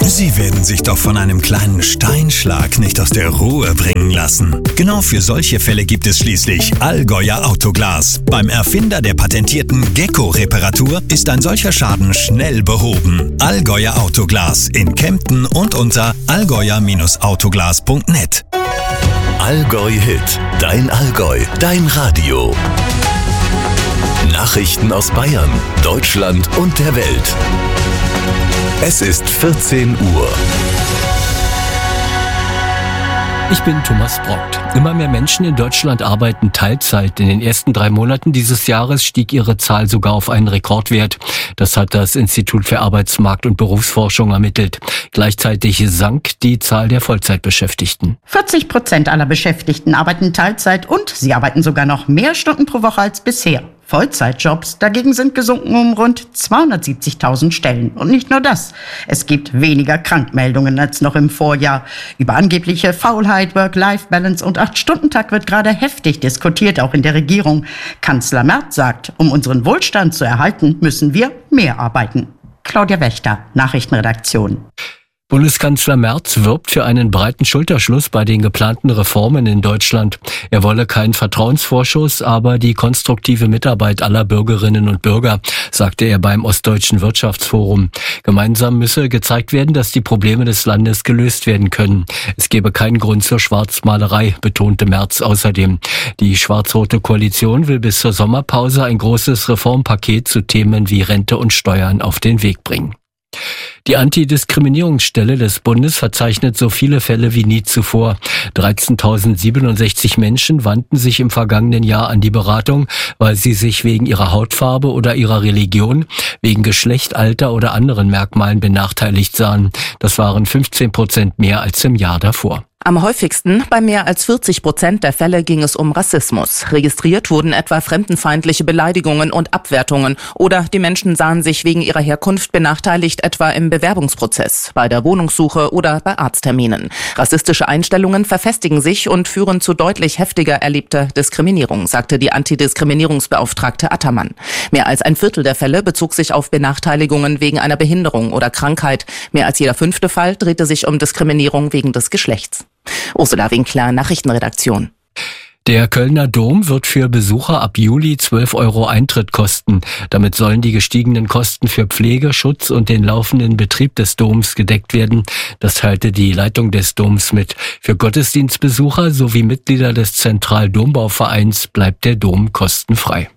Sie werden sich doch von einem kleinen Steinschlag nicht aus der Ruhe bringen lassen. Genau für solche Fälle gibt es schließlich Allgäuer Autoglas. Beim Erfinder der patentierten Gecko-Reparatur ist ein solcher Schaden schnell behoben. Allgäuer Autoglas in Kempten und unter allgäuer-autoglas.net. Allgäu Hit, dein Allgäu, dein Radio. Nachrichten aus Bayern, Deutschland und der Welt. Es ist 14 Uhr. Ich bin Thomas Brockt. Immer mehr Menschen in Deutschland arbeiten Teilzeit. In den ersten 3 Monaten dieses Jahres stieg ihre Zahl sogar auf einen Rekordwert. Das hat das Institut für Arbeitsmarkt- und Berufsforschung ermittelt. Gleichzeitig sank die Zahl der Vollzeitbeschäftigten. 40% aller Beschäftigten arbeiten Teilzeit und sie arbeiten sogar noch mehr Stunden pro Woche als bisher. Vollzeitjobs dagegen sind gesunken um rund 270.000 Stellen. Und nicht nur das. Es gibt weniger Krankmeldungen als noch im Vorjahr. Über angebliche Faulheit, Work-Life-Balance und 8-Stunden-Tag wird gerade heftig diskutiert, auch in der Regierung. Kanzler Merz sagt, um unseren Wohlstand zu erhalten, müssen wir mehr arbeiten. Claudia Wächter, Nachrichtenredaktion. Bundeskanzler Merz wirbt für einen breiten Schulterschluss bei den geplanten Reformen in Deutschland. Er wolle keinen Vertrauensvorschuss, aber die konstruktive Mitarbeit aller Bürgerinnen und Bürger, sagte er beim Ostdeutschen Wirtschaftsforum. Gemeinsam müsse gezeigt werden, dass die Probleme des Landes gelöst werden können. Es gebe keinen Grund zur Schwarzmalerei, betonte Merz außerdem. Die schwarz-rote Koalition will bis zur Sommerpause ein großes Reformpaket zu Themen wie Rente und Steuern auf den Weg bringen. Die Antidiskriminierungsstelle des Bundes verzeichnet so viele Fälle wie nie zuvor. 13.067 Menschen wandten sich im vergangenen Jahr an die Beratung, weil sie sich wegen ihrer Hautfarbe oder ihrer Religion, wegen Geschlecht, Alter oder anderen Merkmalen benachteiligt sahen. Das waren 15% mehr als im Jahr davor. Am häufigsten, bei mehr als 40% der Fälle, ging es um Rassismus. Registriert wurden etwa fremdenfeindliche Beleidigungen und Abwertungen oder die Menschen sahen sich wegen ihrer Herkunft benachteiligt, etwa im Bewerbungsprozess, bei der Wohnungssuche oder bei Arztterminen. Rassistische Einstellungen verfestigen sich und führen zu deutlich heftiger erlebter Diskriminierung, sagte die Antidiskriminierungsbeauftragte Attermann. Mehr als ein Viertel der Fälle bezog sich auf Benachteiligungen wegen einer Behinderung oder Krankheit. Mehr als jeder 5. Fall drehte sich um Diskriminierung wegen des Geschlechts. Ursula Winkler, Nachrichtenredaktion. Der Kölner Dom wird für Besucher ab Juli 12 € Eintritt kosten. Damit sollen die gestiegenen Kosten für Pflege, Schutz und den laufenden Betrieb des Doms gedeckt werden. Das teilte die Leitung des Doms mit. Für Gottesdienstbesucher sowie Mitglieder des Zentraldombauvereins bleibt der Dom kostenfrei.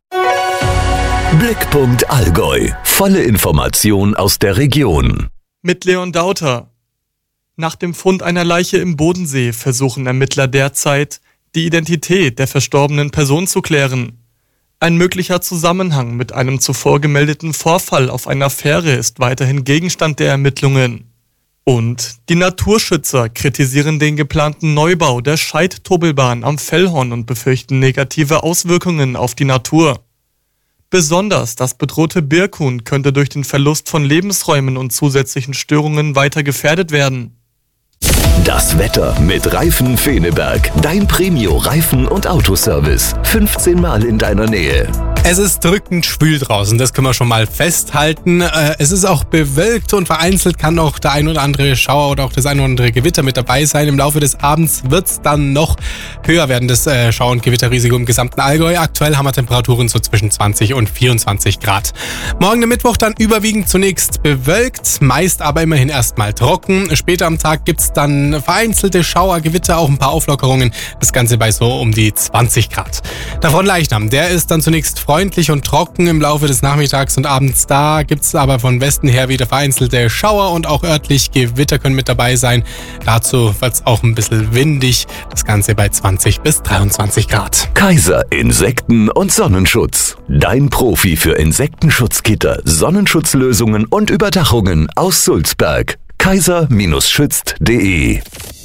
Blickpunkt Allgäu. Volle Information aus der Region. Mit Leon Dauter. Nach dem Fund einer Leiche im Bodensee versuchen Ermittler derzeit, die Identität der verstorbenen Person zu klären. Ein möglicher Zusammenhang mit einem zuvor gemeldeten Vorfall auf einer Fähre ist weiterhin Gegenstand der Ermittlungen. Und die Naturschützer kritisieren den geplanten Neubau der Scheid-Tunnelbahn am Fellhorn und befürchten negative Auswirkungen auf die Natur. Besonders das bedrohte Birkhuhn könnte durch den Verlust von Lebensräumen und zusätzlichen Störungen weiter gefährdet werden. Das Wetter mit Reifen Feneberg. Dein Premio-Reifen- und Autoservice. 15 Mal in deiner Nähe. Es ist drückend schwül draußen, das können wir schon mal festhalten. Es ist auch bewölkt und vereinzelt kann auch der ein oder andere Schauer oder auch das ein oder andere Gewitter mit dabei sein. Im Laufe des Abends wird es dann noch höher werden, das Schauer- und Gewitterrisiko im gesamten Allgäu. Aktuell haben wir Temperaturen so zwischen 20 und 24 Grad. Morgen am Mittwoch dann überwiegend zunächst bewölkt, meist aber immerhin erstmal trocken. Später am Tag gibt es dann vereinzelte Schauer, Gewitter, auch ein paar Auflockerungen. Das Ganze bei so um die 20 Grad. Der Frontleichnam, der ist dann zunächst freundlich und trocken im Laufe des Nachmittags und Abends. Da gibt es aber von Westen her wieder vereinzelte Schauer und auch örtlich Gewitter können mit dabei sein. Dazu wird es auch ein bisschen windig. Das Ganze bei 20 bis 23 Grad. Kaiser Insekten- und Sonnenschutz. Dein Profi für Insektenschutzgitter, Sonnenschutzlösungen und Überdachungen aus Sulzberg. kaiser-schützt.de.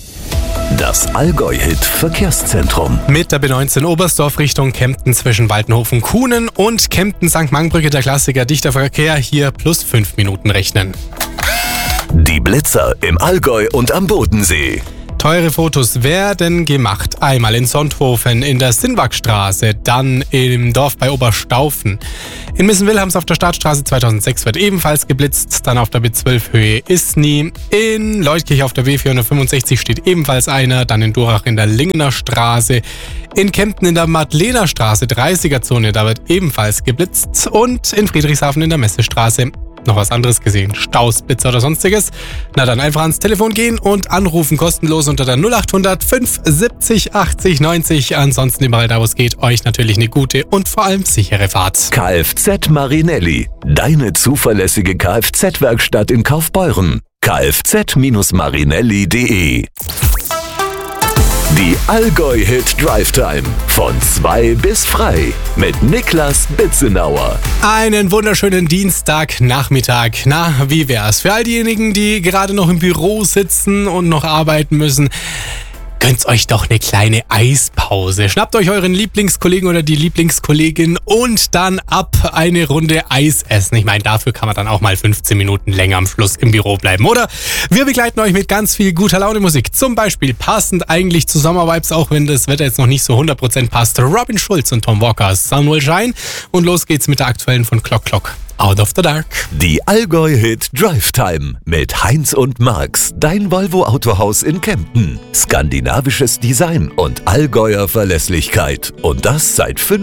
Das Allgäu-Hit-Verkehrszentrum. Mit der B19 Oberstdorf Richtung Kempten zwischen Waldenhofen-Kuhnen und Kempten-St. Mangbrücke der Klassiker. Dichter Verkehr, hier plus 5 Minuten rechnen. Die Blitzer im Allgäu und am Bodensee. Teure Fotos werden gemacht. Einmal in Sonthofen in der Sinnwagstraße, dann im Dorf bei Oberstaufen. In Missen-Wilhelms auf der Stadtstraße 2006 wird ebenfalls geblitzt. Dann auf der B12 Höhe Isny. In Leutkirch auf der W465 steht ebenfalls einer. Dann in Durach in der Lingener Straße. In Kempten in der Madlener-Straße 30er-Zone, da wird ebenfalls geblitzt. Und in Friedrichshafen in der Messestraße. Noch was anderes gesehen? Staus, Blitzer oder sonstiges? Na dann einfach ans Telefon gehen und anrufen, kostenlos unter der 0800 570 80 90. Ansonsten überall da, wo es geht, euch natürlich eine gute und vor allem sichere Fahrt. Kfz Marinelli, deine zuverlässige Kfz-Werkstatt in Kaufbeuren. kfz-marinelli.de. Die Allgäu-Hit Drive Time von 2 bis frei mit Niklas Bitzenauer. Einen wunderschönen Dienstagnachmittag. Na, wie wär's? Für all diejenigen, die gerade noch im Büro sitzen und noch arbeiten müssen, gönnt euch doch eine kleine Eispause. Schnappt euch euren Lieblingskollegen oder die Lieblingskollegin und dann ab eine Runde Eis essen. Ich meine, dafür kann man dann auch mal 15 Minuten länger am Schluss im Büro bleiben. Oder wir begleiten euch mit ganz viel guter Laune Musik. Zum Beispiel passend eigentlich zu Sommervibes, auch wenn das Wetter jetzt noch nicht so 100% passt. Robin Schulz und Tom Walker, Sun Will Shine. Und los geht's mit der aktuellen von Clock Clock. Out of the Dark. Die Allgäu-Hit Drive Time mit Heinz und Max, dein Volvo Autohaus in Kempten. Skandinavisches Design und Allgäuer Verlässlichkeit. Und das seit 5